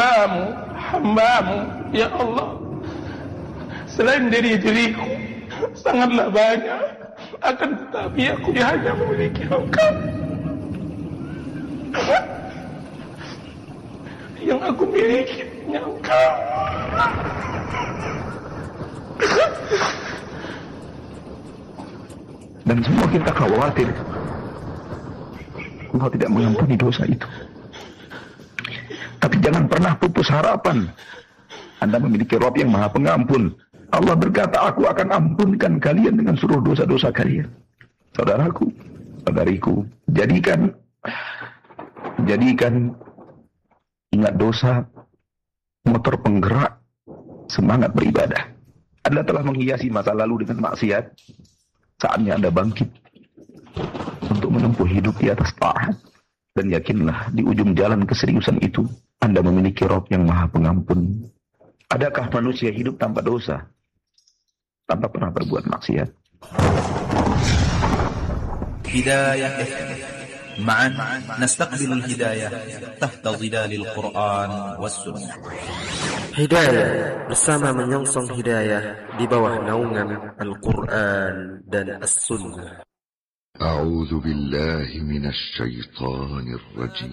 hambamu, ya Allah. Selain dari diriku, sangatlah banyak, akan tetapi aku hanya memiliki Engkau. Yang aku miliki hanya Engkau. Dan semua kita khawatir Allah tidak mengampuni dosa itu. Tapi jangan pernah putus harapan. Anda memiliki Rabb yang Maha Pengampun. Allah berkata, aku akan ampunkan kalian dengan seluruh dosa-dosa kalian. Saudaraku, saudariku, jadikan ingat dosa motor penggerak semangat beribadah. Anda telah menghiasi masa lalu dengan maksiat. Saatnya Anda bangkit untuk menempuh hidup di atas taat. Dan yakinlah di ujung jalan keseriusan itu Anda memiliki Rabb yang Maha Pengampun. Adakah manusia hidup tanpa dosa, tanpa pernah berbuat maksiat? Hidayah معا نستقبل الهداية تحت ظلال القرآن والسنة. Hidayah bersama menyongsong hidayah di bawah naungan Al-Quran dan As-Sunnah. أعوذ بالله من الشيطان الرجيم